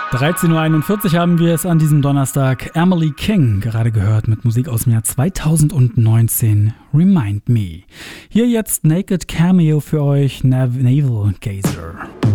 13.41 Uhr haben wir es an diesem Donnerstag. Emily King gerade gehört mit Musik aus dem Jahr 2019, Remind Me. Hier jetzt Naked Cameo für euch, Navel Gazer.